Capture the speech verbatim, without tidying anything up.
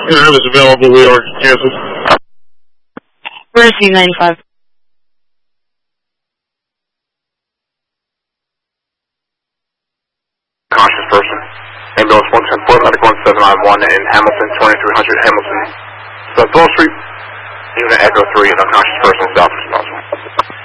Aaron is available, we are in Kansas. Mercy ninety-five. Conscious person. Ambulance one ten four, medic one seven nine one in Hamilton, twenty-three hundred Hamilton, South Wall Street. Unit Echo three, and unconscious person, south responsible.